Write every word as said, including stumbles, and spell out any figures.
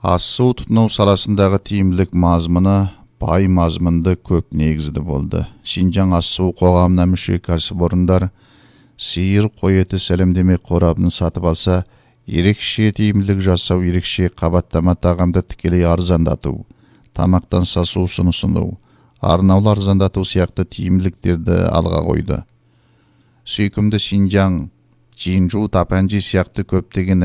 Ас-су тұтыну саласындағы тиімділік мазмұны бай мазмұнды көп негізді болды. Шинжаң ас-су қоғамына мүше кәсіпорындар сиыр қой еті сәлемдеме қорабын сатып алса, ерекше тиімділік жасау, ерекше қабаттама тағамды тікелей арзандату, тамақтан сасу ұсыну, арнаулы арзандату сияқты тиімділіктерді алға қойды. Сүйкімді Шинжаң, Чинжу, Тапанжи сияқты көптеген